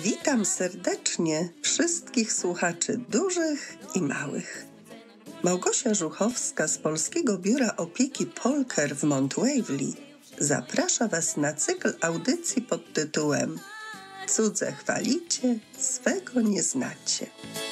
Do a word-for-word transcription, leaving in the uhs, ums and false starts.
Witam serdecznie wszystkich słuchaczy dużych i małych. Małgosia Żuchowska z Polskiego Biura Opieki Polker w Mount Waverly zaprasza Was na cykl audycji pod tytułem Cudze chwalicie, swego nie znacie.